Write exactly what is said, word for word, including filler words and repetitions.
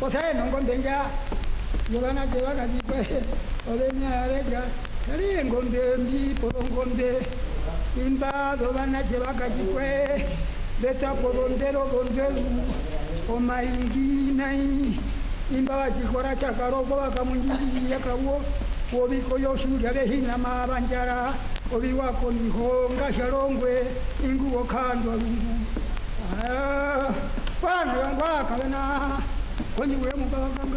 Pothe non conteggia, Giovanna Giovanna di que, Olenia Regia, Rien Gonde, Mi Podon Gonde, Imba, Giovanna Giovanna di que, Detta Podondero Gondelu, O Maingi Nai, Imba di Coracha Caroba, Camungi, Yakawo, Obi Koyosu, Yarehina Banjara, Obiwa Konihonga Sharongwe, Ingu Okando. Ah, Wana Yangwa Kalena, when you were